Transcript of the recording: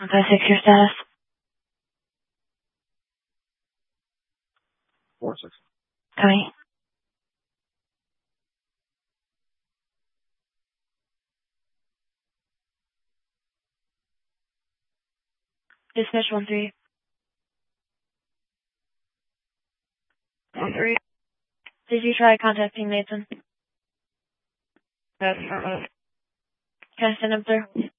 Okay, 6 your status. 4-6. Coming. Dispatch 1-3. 1-3. Did you try contacting Nathan? Yes, okay, send him through.